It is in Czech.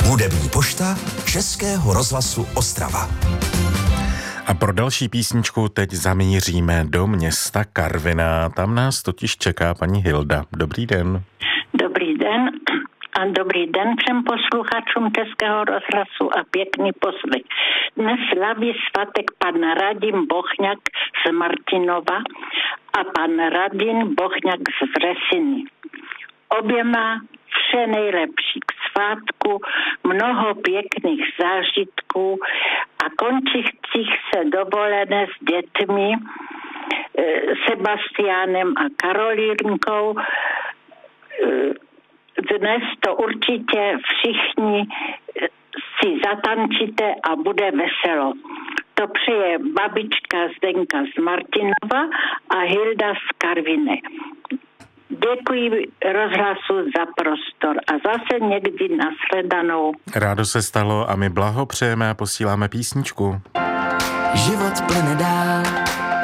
Hudební pošta Českého rozhlasu Ostrava. A pro další písničku teď zamíříme do města Karviná. Tam nás totiž čeká paní Hilda. Dobrý den. Dobrý den a dobrý den všem posluchačům Českého rozhlasu a pěkný poslech. Dnes slaví svátek pan Radim Bochňák z Martinova a pan Radim Bochňák z Vresiny. Oběma vše nejlepší k svátku, mnoho pěkných zážitků a končících se dovolené s dětmi Sebastiánem a Karolínkou. Dnes to určitě všichni si zatančíte a bude veselo. To přeje babička Zdenka z Martinova a Hilda z Karviny. Děkuji rozhlasu za prostor a zase někdy nashledanou. Rádo se stalo a my blahopřejeme a posíláme písničku. Život plyne dál,